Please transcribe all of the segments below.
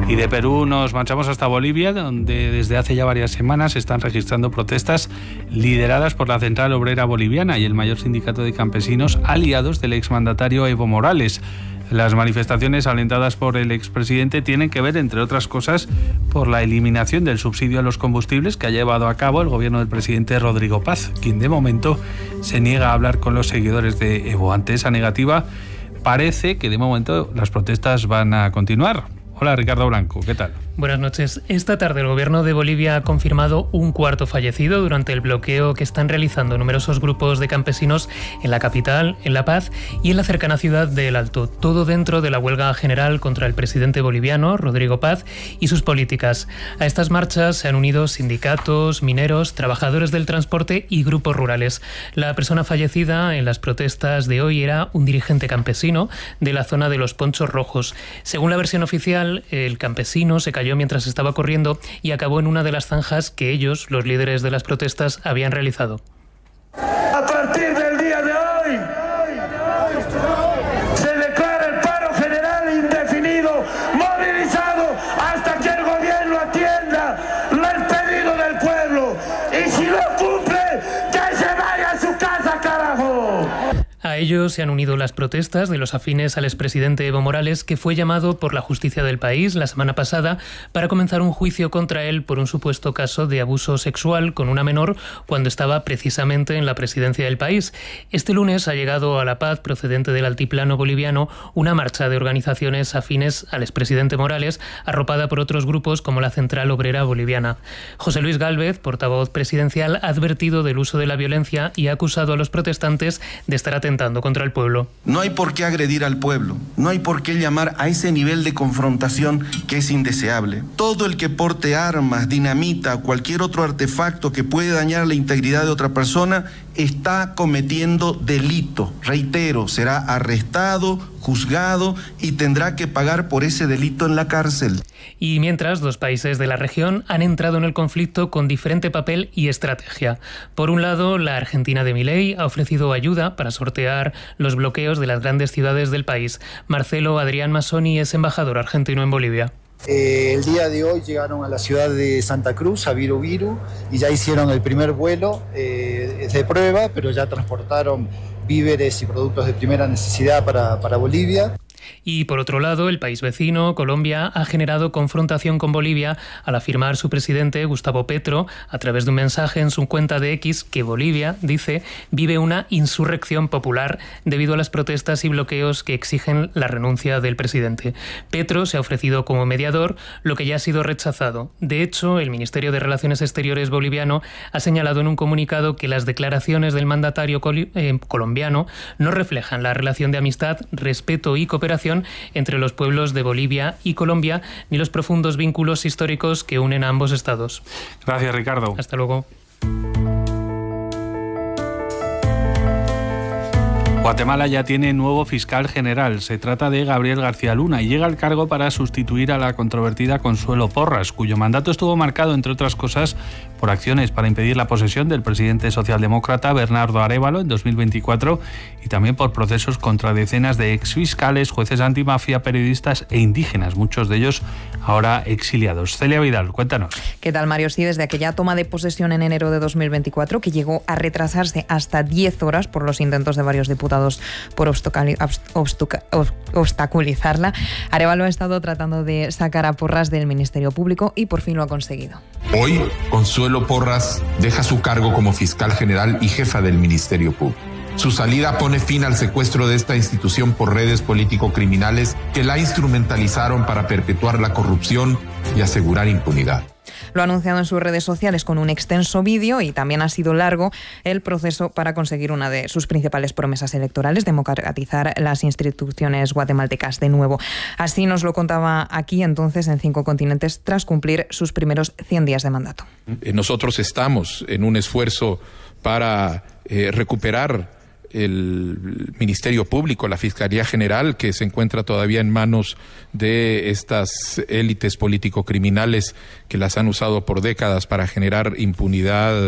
Y de Perú nos marchamos hasta Bolivia, donde desde hace ya varias semanas se están registrando protestas lideradas por la Central Obrera Boliviana y el mayor sindicato de campesinos aliados del exmandatario Evo Morales. Las manifestaciones alentadas por el expresidente tienen que ver, entre otras cosas, por la eliminación del subsidio a los combustibles que ha llevado a cabo el gobierno del presidente Rodrigo Paz, quien de momento se niega a hablar con los seguidores de Evo. Ante esa negativa, parece que de momento las protestas van a continuar. Hola, Ricardo Blanco, ¿qué tal? Buenas noches. Esta tarde el gobierno de Bolivia ha confirmado un cuarto fallecido durante el bloqueo que están realizando numerosos grupos de campesinos en la capital, en La Paz y en la cercana ciudad de El Alto. Todo dentro de la huelga general contra el presidente boliviano, Rodrigo Paz, y sus políticas. A estas marchas se han unido sindicatos, mineros, trabajadores del transporte y grupos rurales. La persona fallecida en las protestas de hoy era un dirigente campesino de la zona de los Ponchos Rojos. Según la versión oficial, el campesino se cayó mientras estaba corriendo y acabó en una de las zanjas que ellos, los líderes de las protestas, habían realizado. A partir del día de hoy se declara el paro general indefinido, movilizado hasta que el gobierno atienda el pedido del pueblo. Y si no cumple, que se vaya a su casa, carajo. A ellos se han unido las protestas de los afines al expresidente Evo Morales, que fue llamado por la justicia del país la semana pasada para comenzar un juicio contra él por un supuesto caso de abuso sexual con una menor cuando estaba precisamente en la presidencia del país. Este lunes ha llegado a La Paz, procedente del altiplano boliviano, una marcha de organizaciones afines al expresidente Morales, arropada por otros grupos como la Central Obrera Boliviana. José Luis Gálvez, portavoz presidencial, ha advertido del uso de la violencia y ha acusado a los protestantes de estar atentando contra el pueblo. No hay por qué agredir al pueblo, no hay por qué llamar a ese nivel de confrontación que es indeseable. Todo el que porte armas, dinamita o cualquier otro artefacto que puede dañar la integridad de otra persona está cometiendo delito. Reitero, será arrestado, juzgado y tendrá que pagar por ese delito en la cárcel. Y mientras, dos países de la región han entrado en el conflicto con diferente papel y estrategia. Por un lado, la Argentina de Milei ha ofrecido ayuda para sortear los bloqueos de las grandes ciudades del país. Marcelo Adrián Massoni es embajador argentino en Bolivia. El día de hoy llegaron a la ciudad de Santa Cruz, a Viru Viru, y ya hicieron el primer vuelo de prueba, pero ya transportaron víveres y productos de primera necesidad para Bolivia. Y por otro lado, el país vecino, Colombia, ha generado confrontación con Bolivia al afirmar su presidente, Gustavo Petro, a través de un mensaje en su cuenta de X, que Bolivia, dice, vive una insurrección popular debido a las protestas y bloqueos que exigen la renuncia del presidente. Petro se ha ofrecido como mediador, lo que ya ha sido rechazado. De hecho, el Ministerio de Relaciones Exteriores boliviano ha señalado en un comunicado que las declaraciones del mandatario colombiano no reflejan la relación de amistad, respeto y cooperación entre los pueblos de Bolivia y Colombia, ni los profundos vínculos históricos que unen a ambos estados. Gracias, Ricardo. Hasta luego. Guatemala ya tiene nuevo fiscal general. Se trata de Gabriel García Luna y llega al cargo para sustituir a la controvertida Consuelo Porras, cuyo mandato estuvo marcado, entre otras cosas, por acciones para impedir la posesión del presidente socialdemócrata Bernardo Arévalo en 2024 y también por procesos contra decenas de exfiscales, jueces antimafia, periodistas e indígenas, muchos de ellos ahora exiliados. Celia Vidal, cuéntanos. ¿Qué tal, Mario? Sí, desde aquella toma de posesión en enero de 2024, que llegó a retrasarse hasta 10 horas por los intentos de varios diputados por obstaculizarla, Arévalo ha estado tratando de sacar a Porras del Ministerio Público y por fin lo ha conseguido. Hoy, Consuelo Porras deja su cargo como fiscal general y jefa del Ministerio Público. Su salida pone fin al secuestro de esta institución por redes político-criminales que la instrumentalizaron para perpetuar la corrupción y asegurar impunidad. Lo ha anunciado en sus redes sociales con un extenso vídeo y también ha sido largo el proceso para conseguir una de sus principales promesas electorales, democratizar las instituciones guatemaltecas de nuevo. Así nos lo contaba aquí entonces en 5 continentes tras cumplir sus primeros 100 días de mandato. Nosotros estamos en un esfuerzo para recuperar el Ministerio Público, la Fiscalía General, que se encuentra todavía en manos de estas élites político-criminales que las han usado por décadas para generar impunidad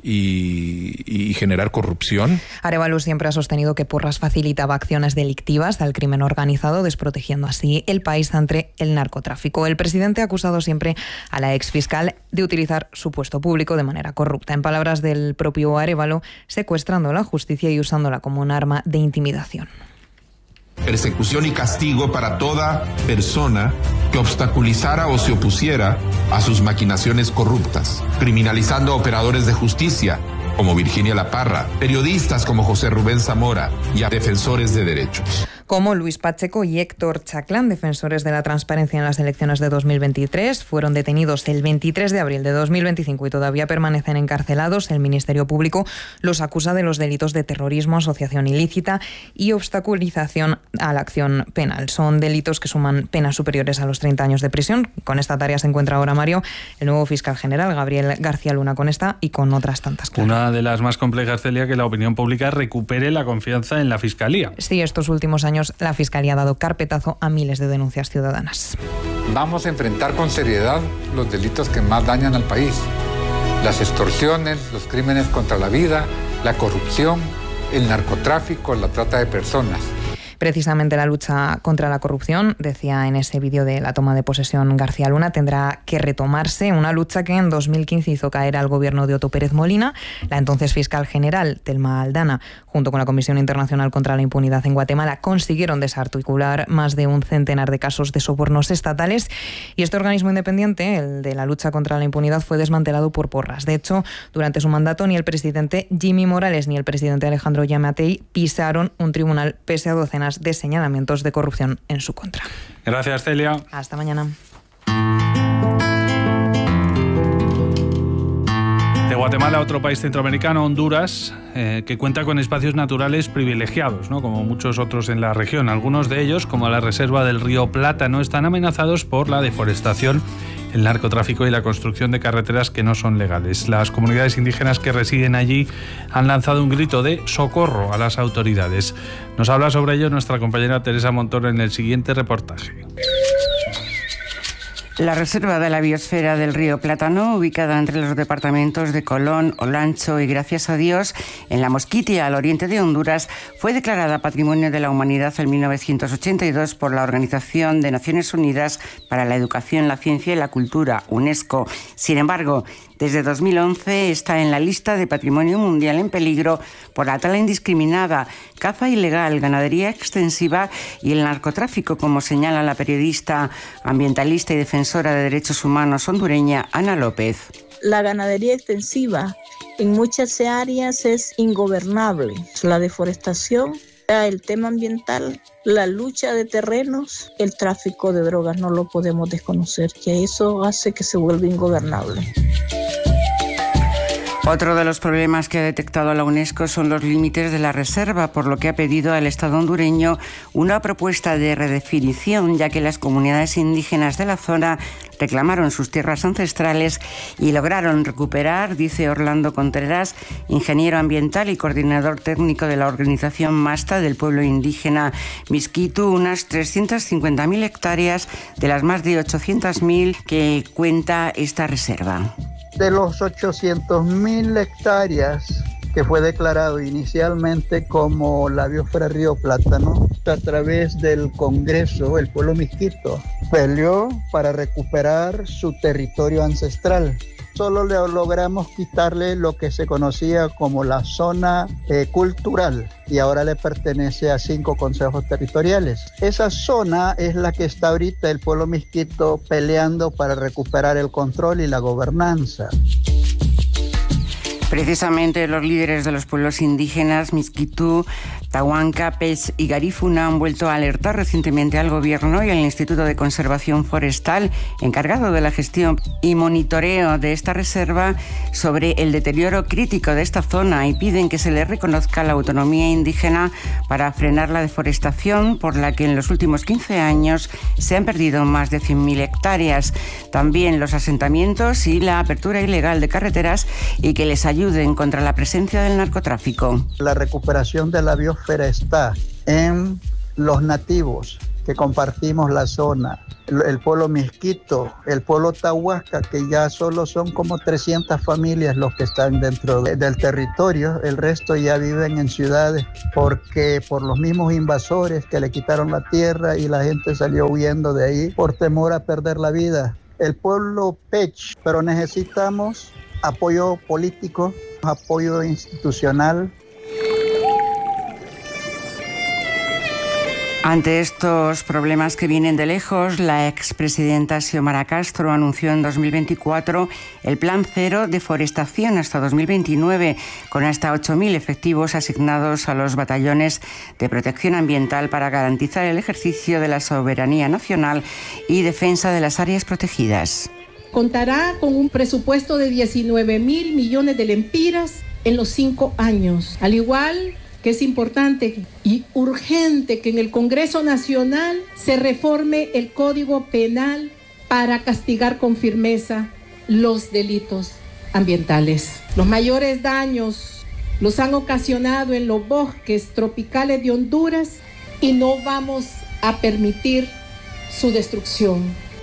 y generar corrupción. Arévalo siempre ha sostenido que Porras facilitaba acciones delictivas al crimen organizado, desprotegiendo así el país ante el narcotráfico. El presidente ha acusado siempre a la exfiscal de utilizar su puesto público de manera corrupta. En palabras del propio Arévalo, secuestrando la justicia y usándola como un arma de intimidación. Persecución y castigo para toda persona que obstaculizara o se opusiera a sus maquinaciones corruptas, criminalizando a operadores de justicia como Virginia La Parra, periodistas como José Rubén Zamora y a defensores de derechos. Como Luis Pacheco y Héctor Chaclán, defensores de la transparencia en las elecciones de 2023, fueron detenidos el 23 de abril de 2025 y todavía permanecen encarcelados. El Ministerio Público los acusa de los delitos de terrorismo, asociación ilícita y obstaculización a la acción penal. Son delitos que suman penas superiores a los 30 años de prisión. Con esta tarea se encuentra ahora, Mario, el nuevo fiscal general, Gabriel García Luna, con esta y con otras tantas. Claro. Una de las más complejas, Celia, que la opinión pública recupere la confianza en la Fiscalía. Sí, estos últimos años la Fiscalía ha dado carpetazo a miles de denuncias ciudadanas. Vamos a enfrentar con seriedad los delitos que más dañan al país. Las extorsiones, los crímenes contra la vida, la corrupción, el narcotráfico, la trata de personas. Precisamente la lucha contra la corrupción, decía en ese vídeo de la toma de posesión García Luna, tendrá que retomarse, una lucha que en 2015 hizo caer al gobierno de Otto Pérez Molina. La entonces fiscal general, Telma Aldana, junto con la Comisión Internacional contra la Impunidad en Guatemala, consiguieron desarticular más de un centenar de casos de sobornos estatales, y este organismo independiente, el de la lucha contra la impunidad, fue desmantelado por Porras. De hecho, durante su mandato ni el presidente Jimmy Morales ni el presidente Alejandro Giammattei pisaron un tribunal pese a docenas de señalamientos de corrupción en su contra. Gracias, Celia. Hasta mañana. De Guatemala a otro país centroamericano, Honduras, que cuenta con espacios naturales privilegiados, ¿no? Como muchos otros en la región. Algunos de ellos, como la reserva del río Plátano, están amenazados por la deforestación, el narcotráfico y la construcción de carreteras que no son legales. Las comunidades indígenas que residen allí han lanzado un grito de socorro a las autoridades. Nos habla sobre ello nuestra compañera Teresa Montoro en el siguiente reportaje. La reserva de la biosfera del río Plátano, ubicada entre los departamentos de Colón, Olancho y Gracias a Dios, en la Mosquitia, al oriente de Honduras, fue declarada Patrimonio de la Humanidad en 1982 por la Organización de Naciones Unidas para la Educación, la Ciencia y la Cultura, UNESCO. Sin embargo, desde 2011 está en la lista de Patrimonio Mundial en peligro por la tala indiscriminada, caza ilegal, ganadería extensiva y el narcotráfico, como señala la periodista ambientalista y defensora de derechos humanos hondureña Ana López. La ganadería extensiva en muchas áreas es ingobernable. La deforestación, el tema ambiental, la lucha de terrenos, el tráfico de drogas, no lo podemos desconocer, que eso hace que se vuelva ingobernable. Otro de los problemas que ha detectado la UNESCO son los límites de la reserva, por lo que ha pedido al Estado hondureño una propuesta de redefinición, ya que las comunidades indígenas de la zona reclamaron sus tierras ancestrales y lograron recuperar, dice Orlando Contreras, ingeniero ambiental y coordinador técnico de la organización MASTA del pueblo indígena Miskitu, unas 350.000 hectáreas de las más de 800.000 que cuenta esta reserva. De los 800.000 hectáreas que fue declarado inicialmente como la biosfera Río Plátano, a través del Congreso, el pueblo Miskito peleó para recuperar su territorio ancestral. Solo le logramos quitarle lo que se conocía como la zona cultural y ahora le pertenece a 5 consejos territoriales. Esa zona es la que está ahorita el pueblo Miskito peleando para recuperar el control y la gobernanza. Precisamente los líderes de los pueblos indígenas Miskitu, Tahuanca, Pech y Garifuna han vuelto a alertar recientemente al Gobierno y al Instituto de Conservación Forestal, encargado de la gestión y monitoreo de esta reserva, sobre el deterioro crítico de esta zona y piden que se le reconozca la autonomía indígena para frenar la deforestación, por la que en los últimos 15 años se han perdido más de 100.000 hectáreas. También los asentamientos y la apertura ilegal de carreteras y que les ayuden contra la presencia del narcotráfico. La recuperación de la biosfera está en los nativos, que compartimos la zona, el pueblo Misquito, el pueblo Tahuasca, que ya solo son como 300 familias los que están dentro del territorio, el resto ya viven en ciudades porque por los mismos invasores que le quitaron la tierra y la gente salió huyendo de ahí por temor a perder la vida. El pueblo Pech, pero necesitamos apoyo político, apoyo institucional. Ante estos problemas que vienen de lejos, la expresidenta Xiomara Castro anunció en 2024 el Plan Cero Deforestación hasta 2029, con hasta 8.000 efectivos asignados a los batallones de protección ambiental para garantizar el ejercicio de la soberanía nacional y defensa de las áreas protegidas. Contará con un presupuesto de 19.000 millones de lempiras en los 5 años, al igual que es importante y urgente que en el Congreso Nacional se reforme el Código Penal para castigar con firmeza los delitos ambientales. Los mayores daños los han ocasionado en los bosques tropicales de Honduras y no vamos a permitir su destrucción.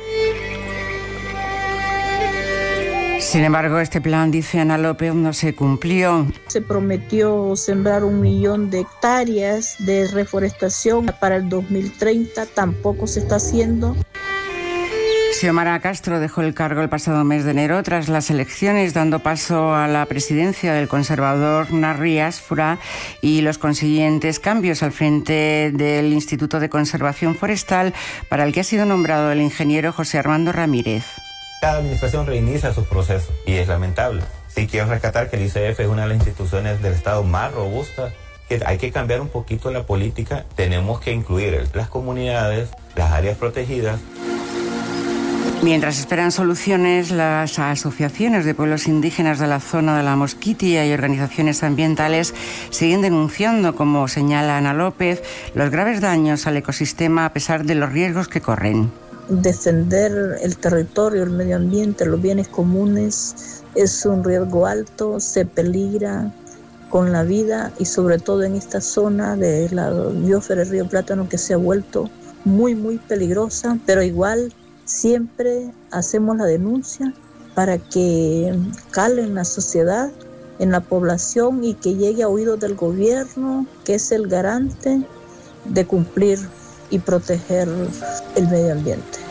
Sin embargo, este plan, dice Ana López, no se cumplió. Se prometió sembrar 1 millón de hectáreas de reforestación para el 2030, tampoco se está haciendo. Xiomara Castro dejó el cargo el pasado mes de enero tras las elecciones, dando paso a la presidencia del conservador Narrías Furá y los consiguientes cambios al frente del Instituto de Conservación Forestal, para el que ha sido nombrado el ingeniero José Armando Ramírez. Cada administración reinicia sus procesos y es lamentable. Sí quiero rescatar que el ICF es una de las instituciones del Estado más robustas, que hay que cambiar un poquito la política. Tenemos que incluir las comunidades, las áreas protegidas. Mientras esperan soluciones, las asociaciones de pueblos indígenas de la zona de la Mosquitia y organizaciones ambientales siguen denunciando, como señala Ana López, los graves daños al ecosistema a pesar de los riesgos que corren. Defender el territorio, el medio ambiente, los bienes comunes es un riesgo alto, se peligra con la vida y sobre todo en esta zona de la biosfera del río Plátano, que se ha vuelto muy peligrosa, pero igual siempre hacemos la denuncia para que cale en la sociedad, en la población y que llegue a oídos del gobierno, que es el garante de cumplir y proteger el medio ambiente.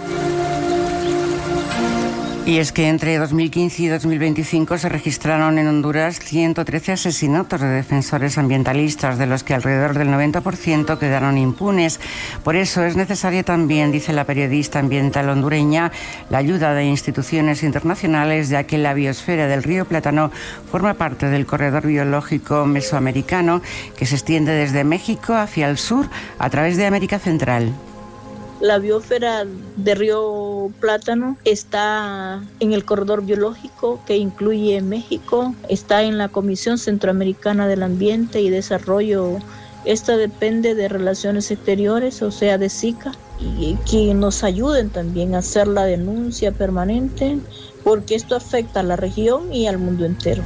Y es que entre 2015 y 2025 se registraron en Honduras 113 asesinatos de defensores ambientalistas, de los que alrededor del 90% quedaron impunes. Por eso es necesaria también, dice la periodista ambiental hondureña, la ayuda de instituciones internacionales, ya que la biosfera del río Plátano forma parte del corredor biológico mesoamericano que se extiende desde México hacia el sur a través de América Central. La biosfera de Río Plátano está en el corredor biológico que incluye México, está en la Comisión Centroamericana del Ambiente y Desarrollo. Esta depende de Relaciones Exteriores, o sea, de SICA, y que nos ayuden también a hacer la denuncia permanente, porque esto afecta a la región y al mundo entero.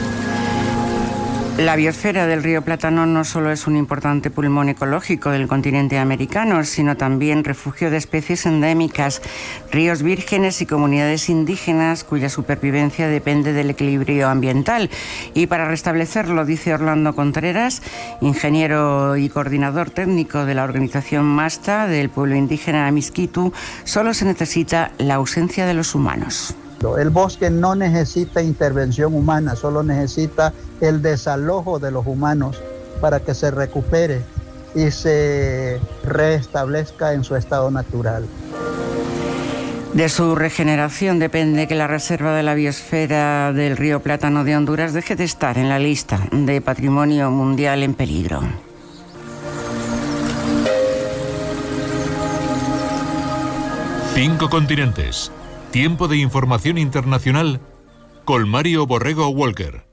La biosfera del río Plátano no solo es un importante pulmón ecológico del continente americano, sino también refugio de especies endémicas, ríos vírgenes y comunidades indígenas cuya supervivencia depende del equilibrio ambiental. Y para restablecerlo, dice Orlando Contreras, ingeniero y coordinador técnico de la organización MASTA del pueblo indígena Miskitu, solo se necesita la ausencia de los humanos. El bosque no necesita intervención humana, solo necesita el desalojo de los humanos para que se recupere y se restablezca en su estado natural. De su regeneración depende que la reserva de la biosfera del río Plátano de Honduras deje de estar en la lista de Patrimonio Mundial en peligro. Cinco continentes. Tiempo de información internacional con Mario Borrego Walker.